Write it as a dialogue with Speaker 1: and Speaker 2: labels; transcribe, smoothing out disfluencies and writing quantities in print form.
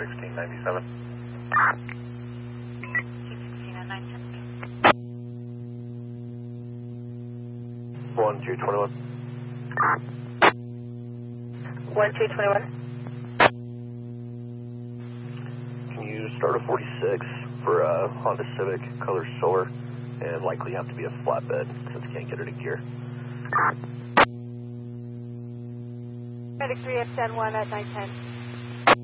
Speaker 1: 1697. 1221.
Speaker 2: 1221.
Speaker 1: Can you start a 46 for a Honda Civic, color silver, and likely have to be a flatbed since you can't get it in gear?
Speaker 2: Medic 3F 101 at 910.